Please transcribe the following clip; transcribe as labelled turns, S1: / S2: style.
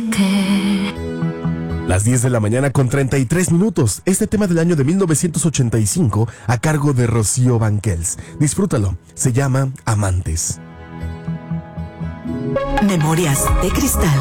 S1: Las 10 de la mañana con 33 minutos. Este tema del año de 1985 a cargo de Rocío Banquels. Disfrútalo. Se llama Amantes.
S2: Memorias de Cristal.